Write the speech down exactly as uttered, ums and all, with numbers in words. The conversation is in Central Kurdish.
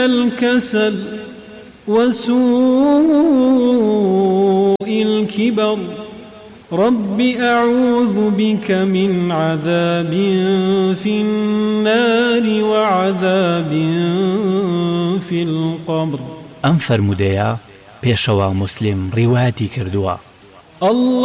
الكسل وسوء الكبر رب أعوذ بك من عذاب في النار وعذاب في القبر. أم فرموديا بيشوا مسلم روايتي كردوا. الله